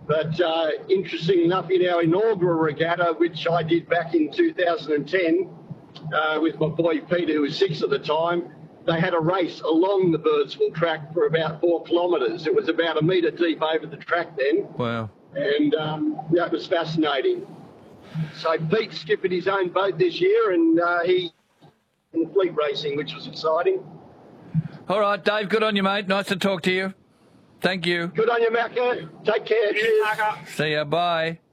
But interesting enough, in our inaugural regatta, which I did back in 2010 with my boy Peter, who was 6 at the time, they had a race along the Birdsville track for about 4 kilometres. It was about 1 metre deep over the track then. Wow. And that was fascinating. So Pete skipped his own boat this year, and he in fleet racing, which was exciting. All right, Dave, good on you, mate. Nice to talk to you. Thank you. Good on you, Macca. Take care. Cheers. See ya. Bye.